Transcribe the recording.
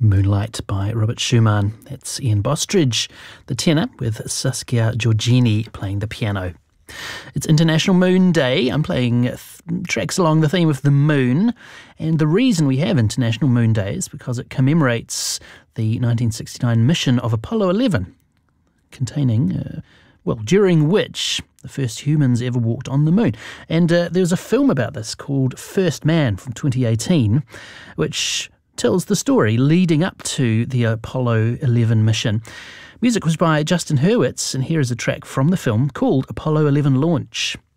Moonlight by Robert Schumann. That's Ian Bostridge, the tenor, with Saskia Giorgini playing the piano. It's International Moon Day. I'm playing tracks along the theme of the moon, and the reason we have International Moon Day is because it commemorates the 1969 mission of Apollo 11, during which the first humans ever walked on the moon. And there was a film about this called First Man from 2018, which tells the story leading up to the Apollo 11 mission. Music was by Justin Hurwitz, and here is a track from the film called Apollo 11 Launch.